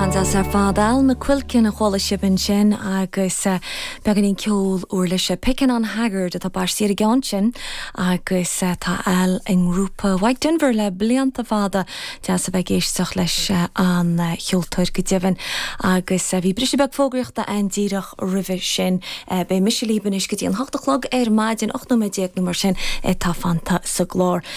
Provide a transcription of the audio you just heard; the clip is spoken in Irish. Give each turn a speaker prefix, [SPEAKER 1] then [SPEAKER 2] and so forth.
[SPEAKER 1] As fádal me cuilcin a chola sibin sin agus began ín ceol úr lei se picin an Haggard atá bar siar a gceann sin agus tá eil in grúpa White Denver le blianta fáda de sa bheith géisteach leis an cheoltóir go deimhin agus bhí brise beh fógraíochta an díreach rih sin be mis líban is go dtí an 8 maidin 8 mar sin tá fanta sa glór.